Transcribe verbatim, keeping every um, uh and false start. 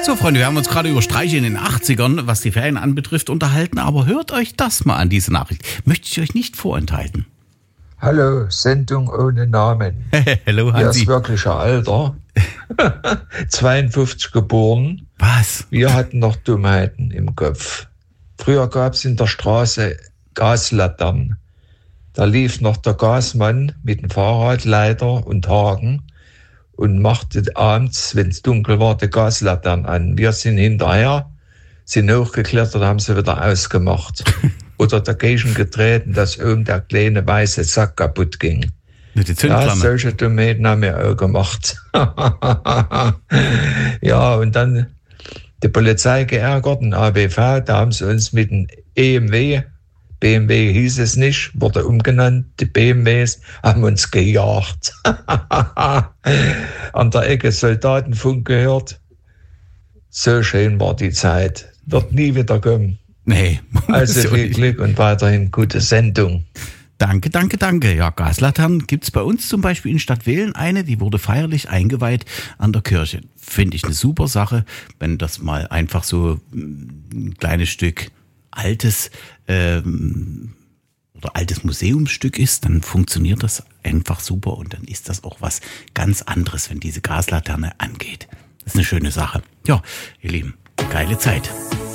So, Freunde, wir haben uns gerade über Streiche in den achtzigern, was die Ferien anbetrifft, unterhalten. Aber hört euch das mal an, diese Nachricht. Möchte ich euch nicht vorenthalten. Hallo, Sendung ohne Namen. Hallo, Hier Hansi. ist wirklicher Alter. zweiundfünfzig geboren. Was? Wir hatten noch Dummheiten im Kopf. Früher gab es in der Straße Gaslaternen. Da lief noch der Gasmann mit dem Fahrradleiter und Haken und machte abends, wenn es dunkel war, die Gaslaternen an. Wir sind hinterher, sind hochgeklettert, haben sie wieder ausgemacht. Oder dagegen getreten, dass oben der kleine weiße Sack kaputt ging. Mit der Ja, Zündflamme. solche Dummheiten haben wir auch gemacht. Ja, und dann die Polizei geärgert, ein A B V, da haben sie uns mit dem E M W, B M W hieß es nicht, wurde umgenannt, die B M Ws haben uns gejagt. An der Ecke Soldatenfunk gehört. So schön war die Zeit. Wird nie wieder kommen. Nee. Also so viel nicht. Glück und weiterhin gute Sendung. Danke, danke, danke. Ja, Gaslaternen gibt's bei uns zum Beispiel in Stadtwehlen eine, die wurde feierlich eingeweiht an der Kirche. Finde ich eine super Sache, wenn das mal einfach so ein kleines Stück altes ähm, oder altes Museumsstück ist, dann funktioniert das einfach super und dann ist das auch was ganz anderes, wenn diese Gaslaterne angeht. Das ist eine schöne Sache. Ja, ihr Lieben, geile Zeit.